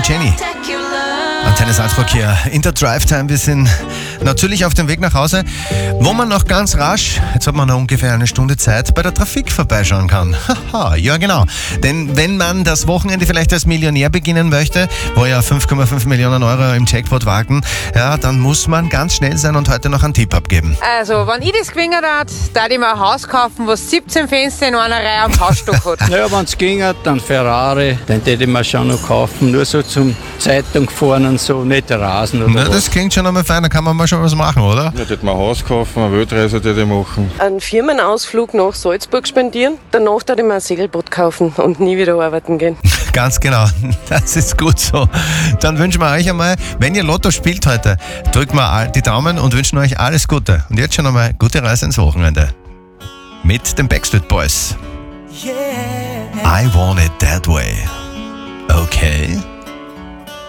Jenny. Antenne Salzburg hier in der Drive-Time. Wir sind natürlich auf dem Weg nach Hause, wo man noch ganz rasch, jetzt hat man noch ungefähr eine Stunde Zeit, bei der Trafik vorbeischauen kann. Haha, ja genau. Denn wenn man das Wochenende vielleicht als Millionär beginnen möchte, wo ja 5,5 Millionen Euro im Jackpot warten, ja, dann muss man ganz schnell sein und heute noch einen Tipp abgeben. Also, wenn ich das gewinnen darf ich mir ein Haus kaufen, was 17 Fenster in einer Reihe am Hausstock hat. Naja, wenn es ginge, dann Ferrari, den hätte ich mir schon noch kaufen, nur so zum Zeitung fahren und so, nicht Rasen oder Na, was. das klingt schon einmal fein, da kann man mal schon was machen, oder? Ich hätte mir ein Haus kaufen, eine Weltreise hätte ich machen. Einen Firmenausflug nach Salzburg spendieren. Danach würde ich mir ein Segelboot kaufen und nie wieder arbeiten gehen. Ganz genau, das ist gut so. Dann wünschen wir euch einmal, wenn ihr Lotto spielt heute, drückt mal die Daumen und wünschen euch alles Gute. Und jetzt schon einmal gute Reise ins Wochenende. Mit den Backstreet Boys. I want it that way. Okay.